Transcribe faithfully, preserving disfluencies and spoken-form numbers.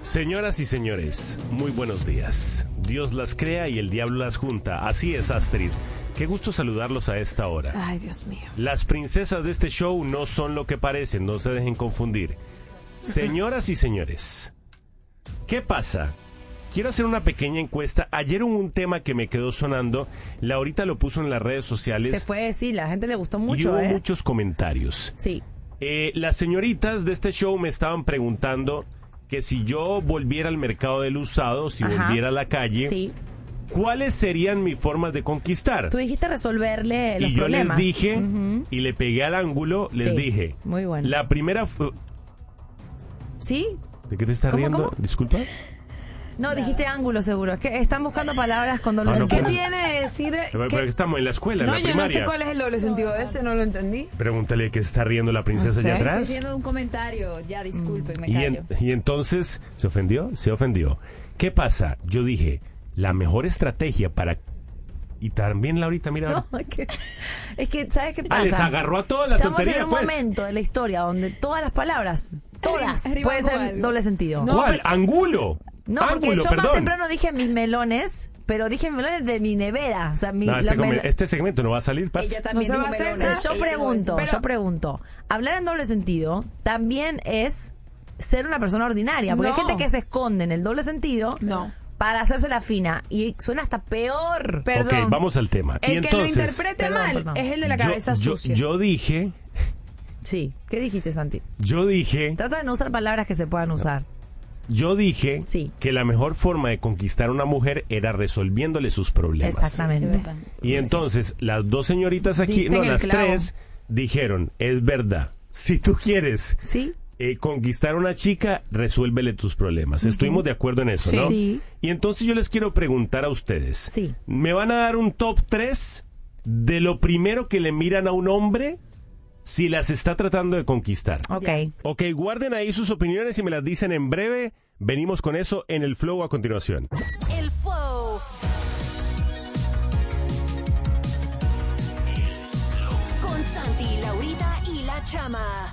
Señoras y señores, muy buenos días. Dios las crea y el diablo las junta. Así es, Astrid. Qué gusto saludarlos a esta hora. Ay, Dios mío. Las princesas de este show no son lo que parecen, no se dejen confundir. Señoras y señores, ¿qué pasa? Quiero hacer una pequeña encuesta. Ayer hubo un tema que me quedó sonando. Laurita lo puso en las redes sociales. Se fue, sí, la gente le gustó mucho. Y hubo ¿eh? muchos comentarios. Sí. Eh, las señoritas de este show me estaban preguntando que si yo volviera al mercado del usado, si Ajá. volviera a la calle, Sí. ¿cuáles serían mis formas de conquistar? Tú dijiste resolverle los y yo problemas. les dije, Ujú. y le pegué al ángulo, les Sí, dije. muy bueno. La primera... fu- ¿Sí? ¿De qué te estás ¿Cómo, riendo? cómo? Disculpa. No, dijiste ángulo seguro. Es que están buscando palabras con doble Ah, no, sentido. ¿Qué pues- tiene de decir? Pero que- estamos en la escuela, No, en la yo no primaria. sé cuál es el doble sentido de ese, no lo entendí. Pregúntale que se está riendo la princesa No sé. allá Estoy atrás. haciendo un comentario, ya disculpen, me Y, callo. en- y entonces, ¿se ofendió? Se ofendió. ¿Qué pasa? Yo dije, la mejor estrategia para... Y también Laurita, mira... No, es que, es que, ¿sabes qué pasa? Ah, les agarró a toda la Estamos tontería, en un pues. momento de la historia donde todas las palabras, todas, Rima- pueden rima con ser algo. doble sentido. No, ¿Cuál? ¡Angulo! No, porque ¡Ángulo, yo perdón! más temprano dije mis melones, pero dije melones de mi nevera. O sea, mi, No, este, la come- mel- este segmento no va a salir, Paz. Ella también No se dijo va a hacer melones. nada. Yo Ella dijo pregunto, eso. yo pregunto. Hablar en doble sentido también es ser una persona ordinaria, porque No. hay gente que se esconde en el doble sentido No. para hacerse la fina y suena hasta peor. Perdón. Ok, vamos al tema. El y que entonces, lo interprete Perdón, mal perdón. es el de la yo- cabeza yo, sucia. yo dije, Sí. ¿Qué dijiste, Santi? yo dije, Trata de no usar palabras que se puedan usar. yo dije Sí. que la mejor forma de conquistar a una mujer era resolviéndole sus problemas. Exactamente. Es verdad. Y entonces las dos señoritas aquí, Diste no, en el las clavo. tres, dijeron, es verdad, si tú quieres ¿Sí? eh, conquistar a una chica, resuélvele tus problemas. Estuvimos de acuerdo en eso, Sí. ¿no? Sí. Y entonces yo les quiero preguntar a ustedes, Sí. ¿me van a dar un top tres de lo primero que le miran a un hombre si las está tratando de conquistar? Ok. Ok, guarden ahí sus opiniones y me las dicen en breve. Venimos con eso en el Flow a continuación. El Flow. Con Santi, Laurita y La Chama.